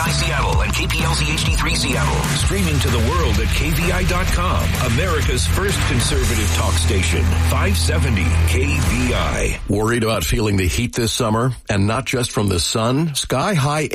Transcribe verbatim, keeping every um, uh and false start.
I Seattle and K P L Z H D three Seattle. Streaming to the world at K V I dot com. America's first conservative talk station. five seventy K V I. Worried about feeling the heat this summer? And not just from the sun? Sky High